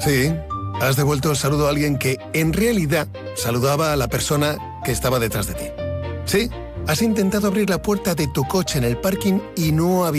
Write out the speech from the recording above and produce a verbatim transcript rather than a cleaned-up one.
Sí, has devuelto el saludo a alguien que, en realidad, saludaba a la persona que estaba detrás de ti. Sí, has intentado abrir la puerta de tu coche en el parking y no había